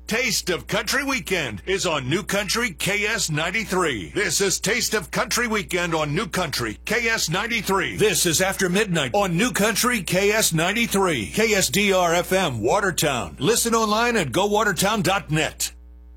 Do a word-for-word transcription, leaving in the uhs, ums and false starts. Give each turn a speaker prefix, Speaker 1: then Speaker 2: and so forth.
Speaker 1: Taste of Country Weekend is on New Country K S ninety-three. This is Taste of Country Weekend on New Country K S ninety-three. This is After Midnight on New Country K S ninety-three. K S D R F M, Watertown. Listen online at go watertown dot net.